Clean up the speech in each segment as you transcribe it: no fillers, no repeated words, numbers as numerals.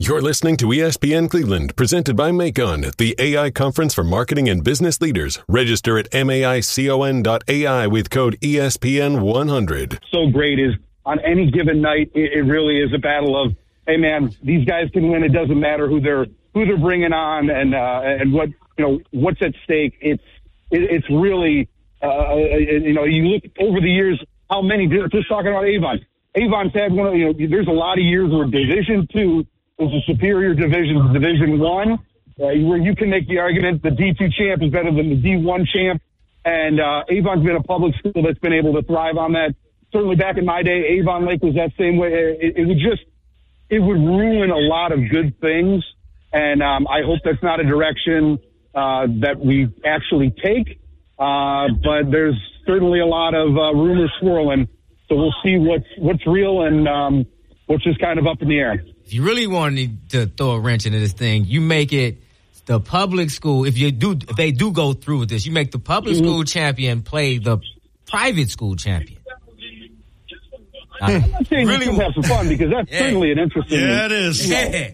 You're listening to ESPN Cleveland, presented by Macon, the AI conference for marketing and business leaders. Register at maicon.ai with code ESPN100. So great is on any given night, it really is a battle of, hey man, these guys can win. It doesn't matter who they're bringing on and what, what's at stake. It's really, you look over the years, how many, just talking about Avon. Avon's had there's a lot of years where Division II is a superior division to Division I, where you can make the argument the D2 champ is better than the D1 champ. And Avon's been a public school that's been able to thrive on that. Certainly back in my day, Avon Lake was that same way. It would ruin a lot of good things. And I hope that's not a direction that we actually take. But there's certainly a lot of rumors swirling. So we'll see what's real and what's just kind of up in the air. If you really wanted to throw a wrench into this thing, you make it the public school. If they do go through with this, you make the public school champion play the private school champion. I'm not saying you can have some fun because that's certainly an interesting. Yeah, it is.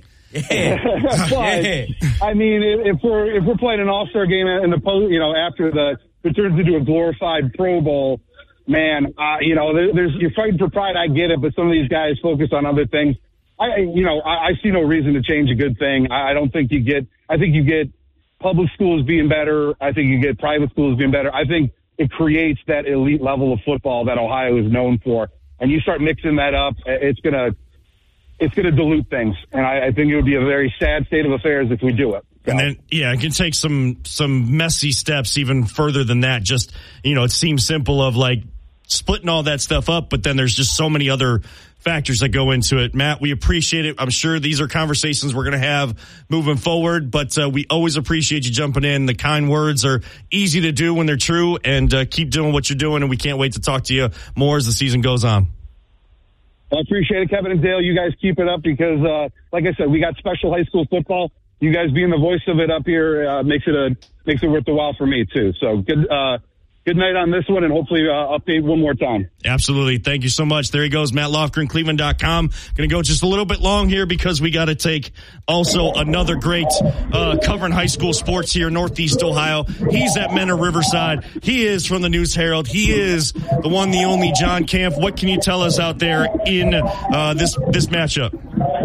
But I mean, if we're playing an all-star game in the after it turns into a glorified Pro Bowl, man, you're fighting for pride. I get it, but some of these guys focus on other things. I see no reason to change a good thing. I think you get public schools being better. I think you get private schools being better. I think it creates that elite level of football that Ohio is known for. And you start mixing that up, it's gonna dilute things. And I think it would be a very sad state of affairs if we do it. So. And then, it can take some messy steps even further than that. Just, it seems simple of like splitting all that stuff up, but then there's just so many other factors that go into it. Matt, we appreciate it. I'm sure these are conversations we're going to have moving forward, but we always appreciate you jumping in. The kind words are easy to do when they're true, and keep doing what you're doing, and we can't wait to talk to you more as the season goes on. I appreciate it, Kevin and Dale. You guys keep it up because, like I said, we got special high school football. You guys being the voice of it up here makes it worth the while for me, too. So good night on this one, and hopefully update one more time. Absolutely. Thank you so much. There he goes, Matt Lofgren, Cleveland.com. Going to go just a little bit long here because we got to take also another great covering high school sports here in Northeast Ohio. He's at Mentor Riverside. He is from the News Herald. He is the one, the only John Kampf. What can you tell us out there in this matchup?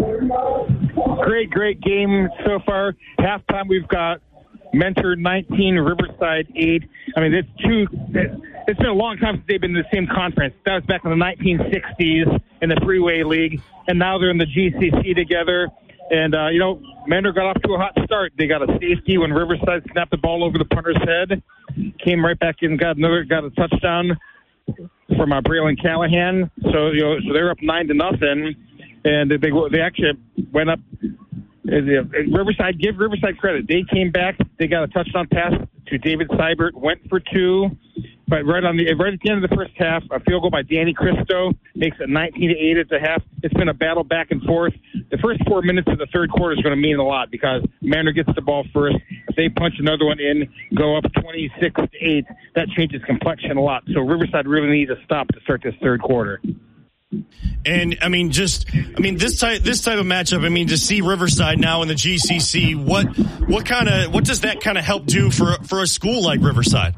Great game so far. Halftime, we've got Mentor 19, Riverside 8. I mean, it's been a long time since they've been in the same conference. That was back in the 1960s in the Freeway League, and now they're in the GCC together. And, Mentor got off to a hot start. They got a safety when Riverside snapped the ball over the punter's head, came right back in, got a touchdown from Braylon Callahan. So they're up 9-0, and they actually went up. Riverside, give Riverside credit. They came back. They got a touchdown pass to David Seibert, went for 2. But right at the end of the first half, a field goal by Danny Cristo makes it 19-8 at the half. It's been a battle back and forth. The first 4 minutes of the third quarter is going to mean a lot because Mentor gets the ball first. If they punch another one in, go up 26-8, that changes complexion a lot. So Riverside really needs to stop to start this third quarter. And this type of matchup, to see Riverside now in the GCC, what does that kind of help do for a school like Riverside?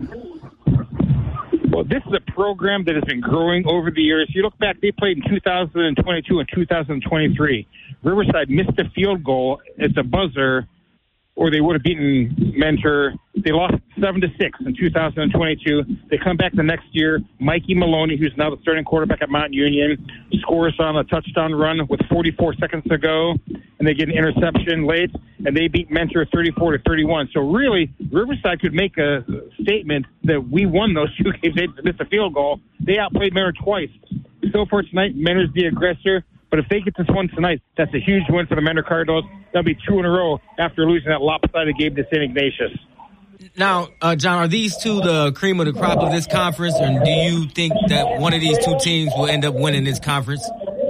Well, this is a program that has been growing over the years. You look back, they played in 2022 and 2023. Riverside missed a field goal at the buzzer, or they would have beaten Mentor. They lost 7-6 in 2022. They come back the next year. Mikey Maloney, who's now the starting quarterback at Mount Union, scores on a touchdown run with 44 seconds to go, and they get an interception late, and they beat Mentor 34-31. So really, Riverside could make a statement that we won those 2 games. They missed a field goal. They outplayed Mentor twice. So far tonight, Mentor's the aggressor. But if they get this one tonight, that's a huge win for the Mentor Cardinals. That'll be 2 in a row after losing that lopsided game to St. Ignatius. Now, John, are these two the cream of the crop of this conference, or do you think that one of these two teams will end up winning this conference?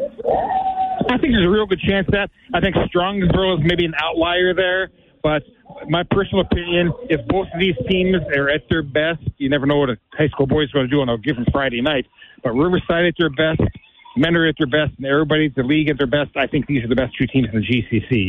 I think there's a real good chance of that. I think Strongsboro is maybe an outlier there, but my personal opinion, if both of these teams are at their best, you never know what a high school boy is going to do on a given Friday night, but Riverside at their best, Mentor at their best, and everybody at the league at their best, I think these are the best 2 teams in the GCC.